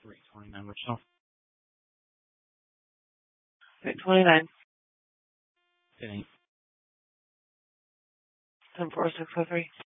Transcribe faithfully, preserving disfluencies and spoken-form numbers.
three twenty-nine, which is Three twenty-nine. fitting. Ten four six oh three.